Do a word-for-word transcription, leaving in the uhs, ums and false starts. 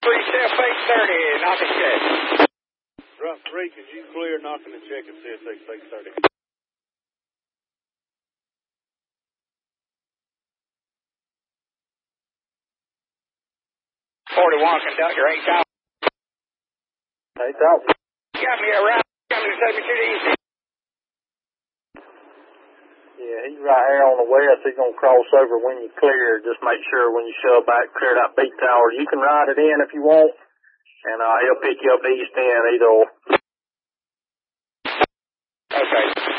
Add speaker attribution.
Speaker 1: Three, F eight thirty, knock and check.
Speaker 2: Drop three, could you clear knocking and check at C S X eight thirty?
Speaker 1: forty-one, conductor, eight thousand.
Speaker 2: eight thousand.
Speaker 1: Got me around, got me to take me to the east.
Speaker 2: Yeah, he's right here on the west. He's going to cross over when you clear. Just make sure when you shove back, clear that beat tower. You can ride it in if you want, and uh, he'll pick you up east end either or.
Speaker 1: Okay.